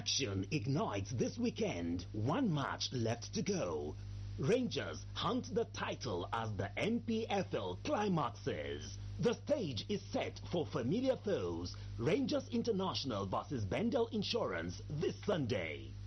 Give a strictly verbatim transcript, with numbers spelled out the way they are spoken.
Action ignites this weekend. One match left to go. Rangers hunt the title as the N P F L climaxes. The stage is set for familiar foes. Rangers International versus Bendel Insurance this Sunday.